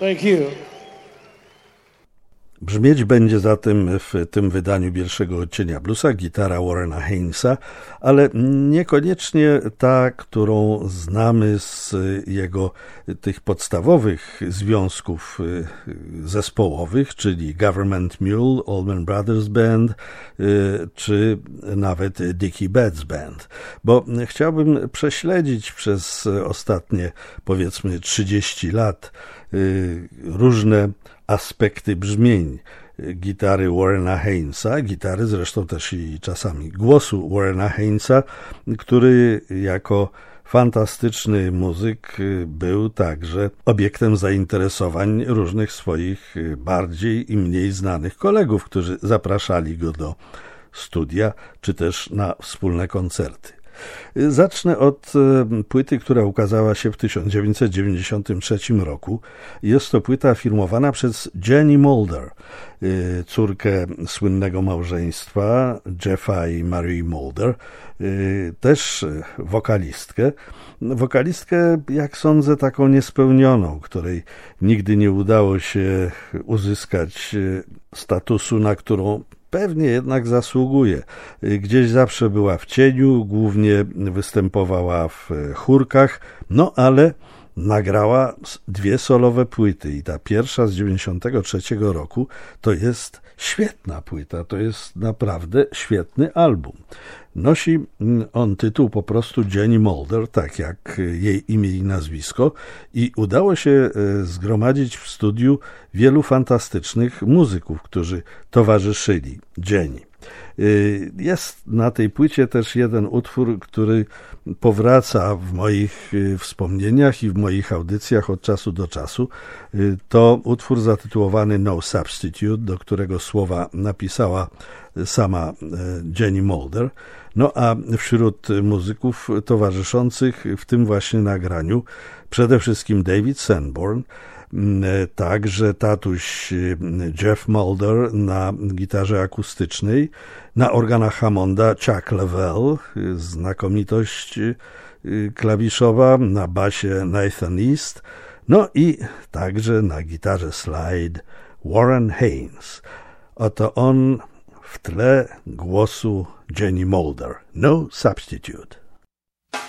Thank you. Brzmieć będzie zatem w tym wydaniu pierwszego odcienia bluesa gitara Warrena Haynes'a, ale niekoniecznie ta, którą znamy z jego tych podstawowych związków zespołowych, czyli Government Mule, Allman Brothers Band, czy nawet Dickie Betts Band, bo chciałbym prześledzić przez ostatnie, powiedzmy, 30 lat różne aspekty brzmień gitary Warrena Haynes'a, gitary zresztą też i czasami głosu Warrena Haynes'a, który jako fantastyczny muzyk był także obiektem zainteresowań różnych swoich bardziej i mniej znanych kolegów, którzy zapraszali go do studia czy też na wspólne koncerty. Zacznę od płyty, która ukazała się w 1993 roku. Jest to płyta firmowana przez Jenny Mulder, córkę słynnego małżeństwa Jeffa i Marie Mulder, też wokalistkę. Wokalistkę, jak sądzę, taką niespełnioną, której nigdy nie udało się uzyskać statusu, na którą pewnie jednak zasługuje. Gdzieś zawsze była w cieniu, głównie występowała w chórkach, no ale nagrała 2 solowe płyty i ta pierwsza z 1993 roku to jest świetna płyta, to jest naprawdę świetny album. Nosi on tytuł po prostu Jenny Mulder, tak jak jej imię i nazwisko, i udało się zgromadzić w studiu wielu fantastycznych muzyków, którzy towarzyszyli Jenny. Jest na tej płycie też jeden utwór, który powraca w moich wspomnieniach i w moich audycjach od czasu do czasu. To utwór zatytułowany No Substitute, do którego słowa napisała sama Jenny Mulder. No a wśród muzyków towarzyszących w tym właśnie nagraniu przede wszystkim David Sanborn, także tatuś Jeff Mulder na gitarze akustycznej, na organach Hammonda Chuck Leavell, znakomitość klawiszowa, na basie Nathan East, no i także na gitarze slide Warren Haynes. Oto on w tle głosu Jenny Mulder. No Substitute.